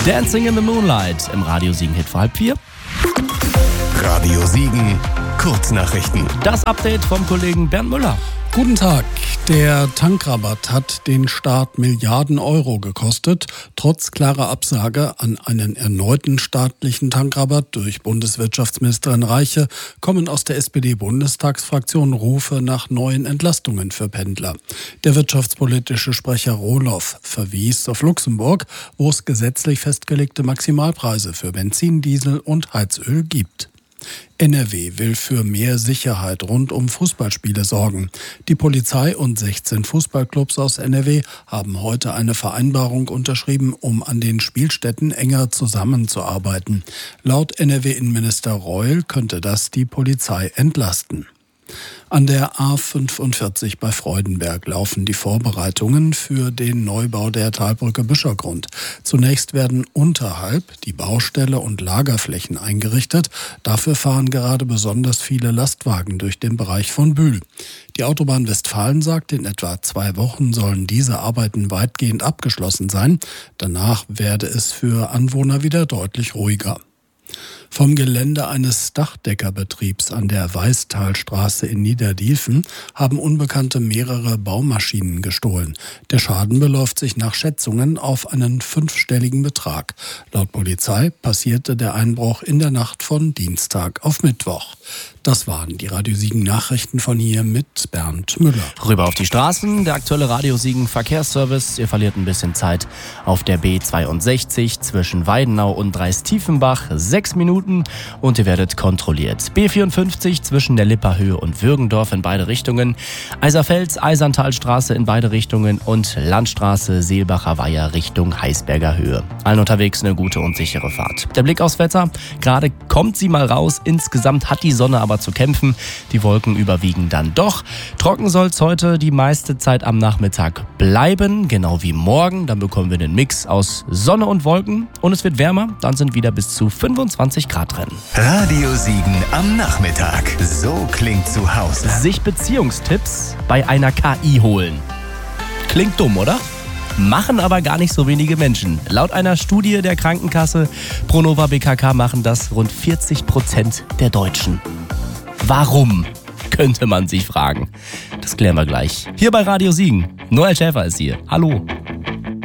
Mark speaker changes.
Speaker 1: Dancing in the Moonlight im Radio Siegen Hit vor 3:30.
Speaker 2: Radio Siegen, Kurznachrichten.
Speaker 1: Das Update vom Kollegen Bernd Müller.
Speaker 3: Guten Tag. Der Tankrabatt hat den Staat Milliarden Euro gekostet. Trotz klarer Absage an einen erneuten staatlichen Tankrabatt durch Bundeswirtschaftsministerin Reiche kommen aus der SPD-Bundestagsfraktion Rufe nach neuen Entlastungen für Pendler. Der wirtschaftspolitische Sprecher Rohloff verwies auf Luxemburg, wo es gesetzlich festgelegte Maximalpreise für Benzin, Diesel und Heizöl gibt. NRW will für mehr Sicherheit rund um Fußballspiele sorgen. Die Polizei und 16 Fußballclubs aus NRW haben heute eine Vereinbarung unterschrieben, um an den Spielstätten enger zusammenzuarbeiten. Laut NRW-Innenminister Reul könnte das die Polizei entlasten. An der A45 bei Freudenberg laufen die Vorbereitungen für den Neubau der Talbrücke Büschergrund. Zunächst werden unterhalb die Baustelle und Lagerflächen eingerichtet. Dafür fahren gerade besonders viele Lastwagen durch den Bereich von Bühl. Die Autobahn Westfalen sagt, in etwa 2 Wochen sollen diese Arbeiten weitgehend abgeschlossen sein. Danach werde es für Anwohner wieder deutlich ruhiger. Vom Gelände eines Dachdeckerbetriebs an der Weißtalstraße in Niederdiefen haben Unbekannte mehrere Baumaschinen gestohlen. Der Schaden beläuft sich nach Schätzungen auf einen 5-stelligen Betrag. Laut Polizei passierte der Einbruch in der Nacht von Dienstag auf Mittwoch. Das waren die Radio Siegen Nachrichten von hier mit Bernd Müller.
Speaker 1: Rüber auf die Straßen, der aktuelle Radio Siegen Verkehrsservice. Ihr verliert ein bisschen Zeit auf der B62 zwischen Weidenau und Dreis-Tiefenbach. 6 Minuten und ihr werdet kontrolliert. B54 zwischen der Lipperhöhe und Würgendorf in beide Richtungen. Eiserfels-Eiserntalstraße in beide Richtungen und Landstraße Seelbacher Weiher Richtung Heisberger Höhe. Allen unterwegs eine gute und sichere Fahrt. Der Blick aufs Wetter. Gerade kommt sie mal raus. Insgesamt hat die Sonne aber zu kämpfen. Die Wolken überwiegen dann doch. Trocken soll es heute die meiste Zeit am Nachmittag bleiben, genau wie morgen. Dann bekommen wir einen Mix aus Sonne und Wolken und es wird wärmer. Dann sind wieder bis zu 25 Grad drin.
Speaker 2: Radio Siegen am Nachmittag. So klingt zu Hause.
Speaker 1: Sich Beziehungstipps bei einer KI holen. Klingt dumm, oder? Machen aber gar nicht so wenige Menschen. Laut einer Studie der Krankenkasse Pronova BKK machen das rund 40% der Deutschen. Warum, könnte man sich fragen. Das klären wir gleich. Hier bei Radio Siegen. Noel Schäfer ist hier. Hallo.